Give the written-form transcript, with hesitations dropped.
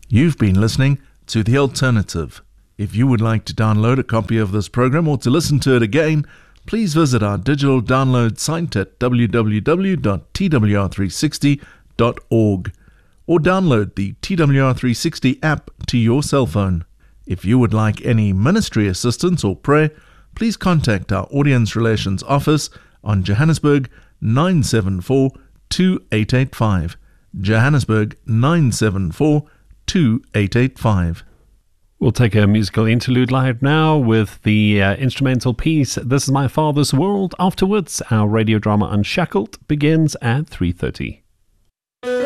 You've been listening to The Alternative. If you would like to download a copy of this program or to listen to it again, please visit our digital download site at www.twr360.org or download the TWR360 app to your cell phone. If you would like any ministry assistance or prayer, please contact our Audience Relations Office on Johannesburg 974 2885. Johannesburg 974 2885. We'll take a musical interlude live now with the instrumental piece This Is My Father's World. Afterwards, our radio drama Unshackled begins at 3:30.